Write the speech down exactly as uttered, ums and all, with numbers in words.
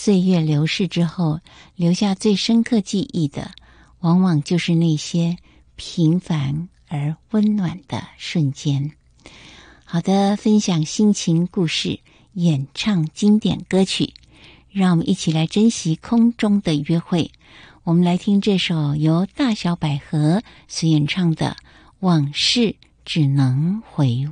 岁月流逝之后，留下最深刻记忆的，往往就是那些平凡而温暖的瞬间。好的，分享心情故事，演唱经典歌曲，让我们一起来珍惜空中的约会。我们来听这首由大小百合所演唱的《往事只能回味》。